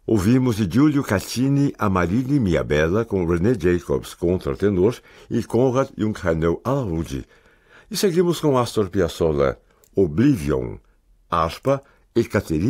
Ouvimos de Giulio Caccini Amarini Mia Bella com René Jacobs contratenor e Konrad Jungheinau alaúde. E seguimos com Astor Piazzolla, Oblivion, harpa, Ekaterina